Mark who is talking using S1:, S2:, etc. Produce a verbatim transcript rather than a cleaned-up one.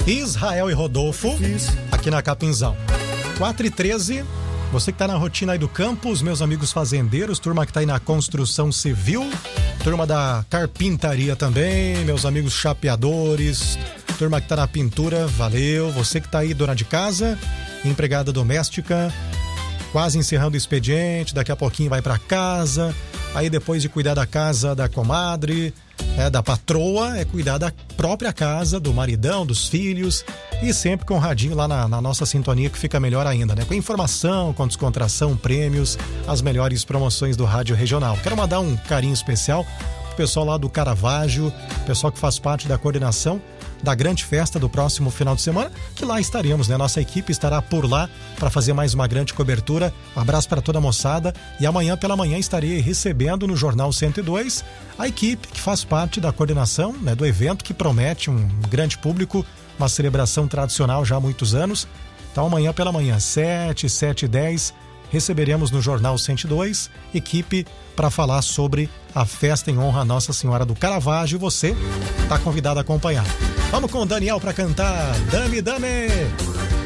S1: Israel e Rodolfo, aqui na Capinzal. quatro e treze, você que tá na rotina aí do campo, os meus amigos fazendeiros, turma que tá aí na construção civil, turma da carpintaria também, meus amigos chapeadores, turma que tá na pintura, valeu. Você que tá aí, dona de casa, empregada doméstica, quase encerrando o expediente, daqui a pouquinho vai pra casa, aí depois de cuidar da casa da comadre, é, da patroa, é cuidar da própria casa, do maridão, dos filhos, e sempre com o radinho lá na, na nossa sintonia, que fica melhor ainda, né? Com informação, com descontração, prêmios, as melhores promoções do rádio regional. Quero mandar um carinho especial pro pessoal lá do Caravaggio, pessoal que faz parte da coordenação da grande festa do próximo final de semana, que lá estaremos, né? Nossa equipe estará por lá para fazer mais uma grande cobertura. Um abraço para toda a moçada, e amanhã pela manhã estarei recebendo no Jornal cento e dois a equipe que faz parte da coordenação, né, do evento, que promete um grande público, uma celebração tradicional já há muitos anos. Então amanhã pela manhã, sete, sete e dez, receberemos no Jornal cento e dois equipe para falar sobre a festa em honra a Nossa Senhora do Caravaggio, e você está convidado a acompanhar. Vamos com o Daniel para cantar Dame Dame.